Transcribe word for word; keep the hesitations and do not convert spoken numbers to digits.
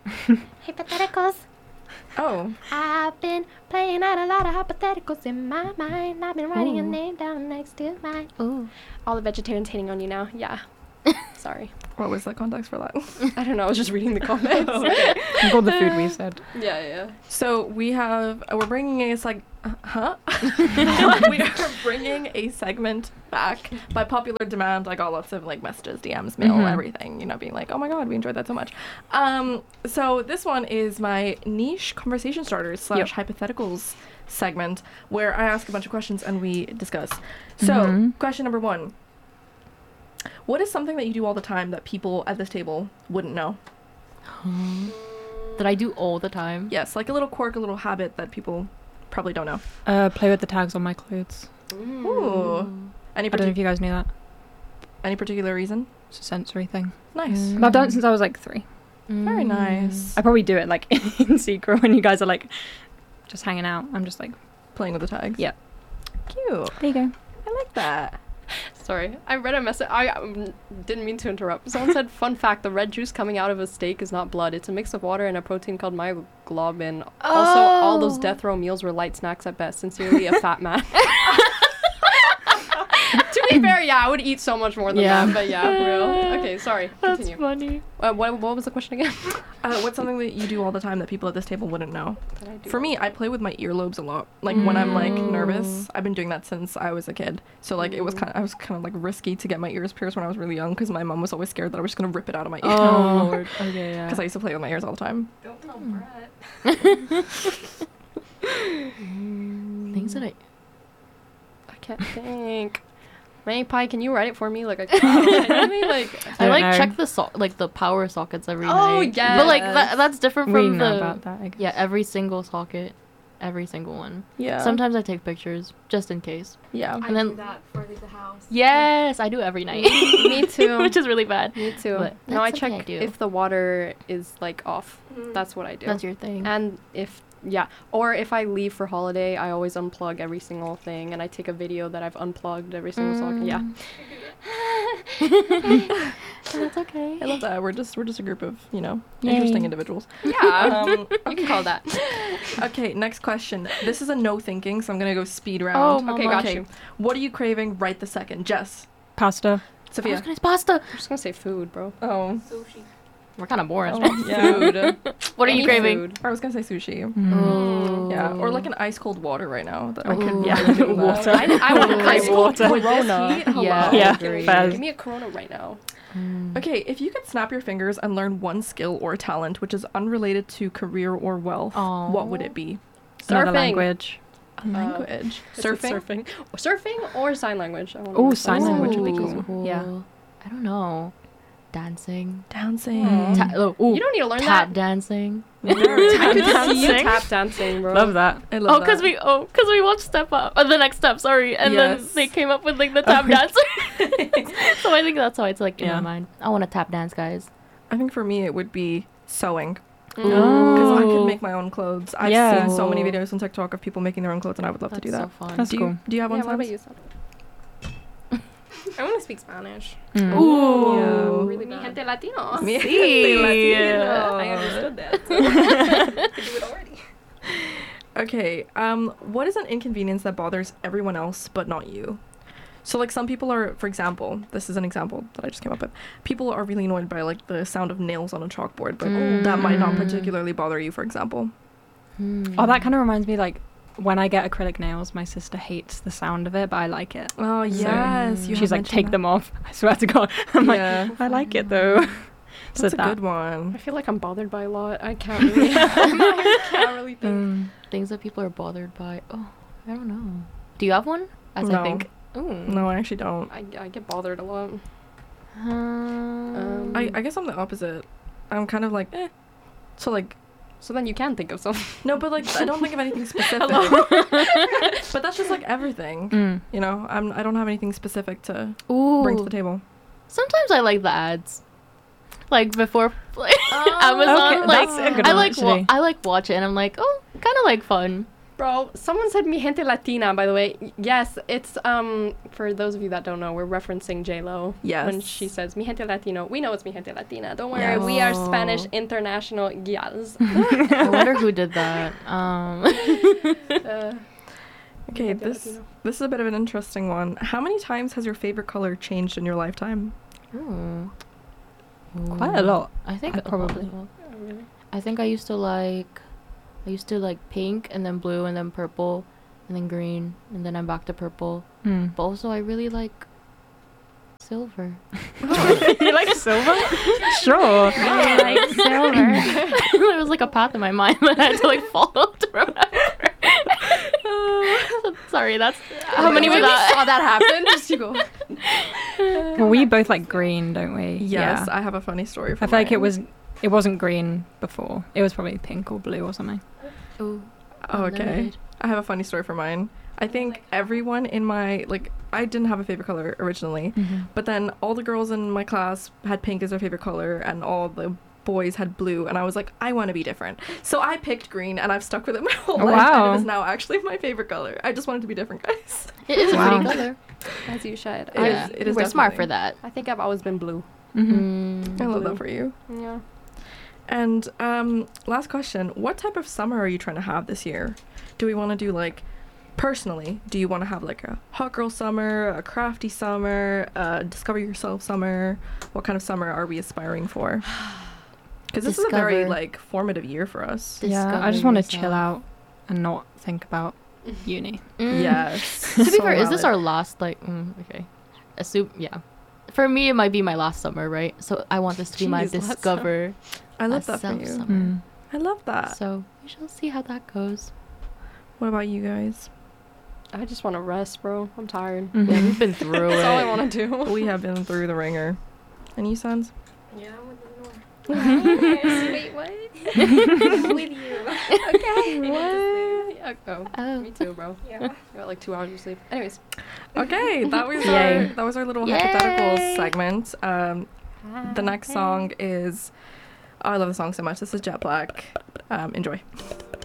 Hypotheticals. Oh. I've been playing out a lot of hypotheticals in my mind. I've been writing Ooh. a name down next to mine. Ooh. All the vegetarians hating on you now. Yeah. Sorry. What was the context for that? I don't know. I was just reading the comments. Oh, okay. All the food we said. Yeah, yeah. So we have, uh, we're bringing a seg, uh, huh? We are bringing a segment back by popular demand. I got lots of like messages, D Ms, mail, mm-hmm. everything, you know, being like, oh my God, we enjoyed that so much. Um, so this one is my niche conversation starters slash yep. hypotheticals segment where I ask a bunch of questions and we discuss. So mm-hmm. question number one. What is something that you do all the time that people at this table wouldn't know? That I do all the time? Yes, like a little quirk, a little habit that people probably don't know. Uh, play with the tags on my clothes. Mm. Ooh. Any I don't know if you guys knew that. Any particular reason? It's a sensory thing. Nice. Mm. But I've done it since I was like three. Mm. Very nice. I probably do it like in secret when you guys are like just hanging out. I'm just like playing with the tags. Yeah. Cute. There you go. I like that. Sorry, I read a message. I um, didn't mean to interrupt. Someone said, fun fact, the red juice coming out of a steak is not blood. It's a mix of water and a protein called myoglobin. Oh. Also, all those death row meals were light snacks at best. Sincerely, a fat man. To be fair, yeah, I would eat so much more than yeah. that, but yeah, real. Okay, sorry, continue. That's funny. Uh, what, what was the question again? Uh, what's something that you do all the time that people at this table wouldn't know? For me, I play with my earlobes a lot. Like, mm. when I'm, like, nervous. I've been doing that since I was a kid. So, like, mm. it was kind of, I was kind of, like, risky to get my ears pierced when I was really young because my mom was always scared that I was just going to rip it out of my ear. Oh, Lord. Okay, yeah. Because I used to play with my ears all the time. Don't tell Brett. Things that I... I can't think. Manny Pie, can you write it for me? Like, I can't. I mean, like, I like know. check the so- like the power sockets every oh, night. Oh yeah, but like that, that's different we from know the about that, I guess. Yeah, every single socket, every single one. Yeah. Sometimes I take pictures just in case. Yeah. I and then do that for the house. Yes, I do every night. Me too. Which is really bad. Me too. But no, I check I do. if the water is like off. Mm. That's what I do. That's your thing. And if yeah, or if I leave for holiday, I always unplug every single thing, and I take a video that I've unplugged every single mm. socket. Yeah. That's okay. I love that. We're just we're just a group of, you know, Yay. interesting individuals. Yeah. Um, you can call that. Okay, next question. This is a no thinking, so I'm gonna go speed round. Oh, mama. Okay, got okay. you. What are you craving right this second? Jess. Pasta. Sophia. I was gonna say pasta. I'm just gonna say food, bro. Oh. Sushi. We're kind of boring. Oh, yeah. Food. What are Any you craving? food. I was gonna say sushi. Mm. Yeah, or like an ice cold water right now. That Ooh. I could Yeah, really do water. that. I, I want Ice ice cold cold water. Corona. With this heat? Yeah. Hello. Yeah, Give me, fair. give me a Corona right now. Mm. Okay, if you could snap your fingers and learn one skill or talent which is unrelated to career or wealth, Aww. what would it be? Another Surfing. language. A language. Uh, surfing? surfing. Surfing or sign language. I wanna Oh, know. sign language would be Ooh. cool. Yeah. I don't know. Dancing. Dancing. Ta- oh, ooh. You don't need to learn Tap that. dancing. I could dancing. see you tap dancing, bro. Love that. I love Oh, because that. we oh, because we watched Step Up. Uh, the next step, sorry, and Yes. then they came up with like the tap Oh, dancing. So I think that's how it's like in Yeah. my mind. I want to tap dance, guys. I think for me it would be sewing. Mm. Because I Oh. could make my own clothes. I've Yeah. seen so many videos on TikTok of people making their own clothes and I would love That's to do that. so fun. That's do you, cool. Do you have one? Yeah, what about Sans? you, Sam? I want to speak Spanish. Mm. Ooh. Yeah. Really Mi gente latino. Me- Sí. Latino. I understood that. I could do it already. Okay, um, what is an inconvenience that bothers everyone else but not you? So, like, some people are, for example, this is an example that I just came up with. People are really annoyed by, like, the sound of nails on a chalkboard, but Mm. that might not particularly bother you, for example. Hmm. Oh, that kind of reminds me, like, when I get acrylic nails, my sister hates the sound of it, but I like it. Oh, yes. So you She's have like, mentioned take that. them off. I swear to God. I'm Yeah. like, I like it though. So That's a that. good one. I feel like I'm bothered by a lot. I can't really. I can't really think. Mm. Things that people are bothered by. Oh, I don't know. Do you have one? As No. I think. Ooh. No, I actually don't. I, I get bothered a lot. Um, I, I guess I'm the opposite. I'm kind of like, eh. So, like, So then you can think of something. no, but, like, I don't think of anything specific. But that's just, like, everything. Mm. You know, I'm, I don't have anything specific to Ooh. bring to the table. Sometimes I like the ads. Like before like Amazon, Okay, like that's a good I one, like wa- actually. I like watch it and I'm like, oh, kind of like fun. Bro, someone said mi gente latina, by the way. Y- Yes, it's, um, for those of you that don't know, we're referencing J-Lo. Yes. When she says mi gente latino. We know it's mi gente latina. Don't worry, Yes. we are Oh. Spanish international gals. I wonder who did that. Um, uh, Okay, Maybe this Latino. this is a bit of an interesting one. How many times has your favorite color changed in your lifetime? ooh. Quite a lot. I think I a probably- lot. oh, really? I think I used to like, I used to like pink and then blue and then purple, and then green and then I'm back to purple. Mm. But also I really like silver. You like silver? Sure. I like silver. There was like a path in my mind that I had to like follow to remember. Sorry, that's how many was When we that? saw that happen, just you go. Well, we both like green, don't we? Yes, Yeah. I have a funny story for I feel like it mine. was. It wasn't green before. It was probably pink or blue or something. Ooh, Oh, never okay. did. I have a funny story for mine. I think everyone in my like I didn't have a favorite color originally, but then all the girls in my class had pink as their favorite color and all the boys had blue, and I was like, I want to be different. So I picked green, and I've stuck with it my whole Oh, life, and wow. it is now actually my favorite color. I just wanted to be different, guys. It is a Wow. pretty color. As you should. It I, yeah, is- it is we're smart definitely. for that. I think I've always been blue. Mm-hmm. Mm. I love Blue. that for you. Yeah. And um, last question: what type of summer are you trying to have this year? Do we want to do like personally? Do you want to have like a hot girl summer, a crafty summer, uh, discover yourself summer? What kind of summer are we aspiring for? Because this is a very Discover. like formative year for us. Yeah, I Discover just want to chill yourself. out and not think about uni. Mm. Yes. To be So fair, is this valid. our last like? Mm, okay, assume yeah. For me, it might be my last summer, right? So I want this to be my Jeez, last discover. I love a that for you. self-summer. Mm. I love that. So we shall see how that goes. What about you guys? I just want to rest, bro. I'm tired. Mhm. Yeah, we've been through That's all I it. want to do. We have been through the ringer. Any sons? Yeah, I'm with you. Wait, what? I'm with you. Okay. What? Oh, Oh. me too, bro. Yeah. I got like two hours of sleep. Anyways. Okay, that was our Yay. that was our little Yay. hypotheticals segment. Um, the next song is oh, I love the song so much. This is Jet Black. Um, enjoy.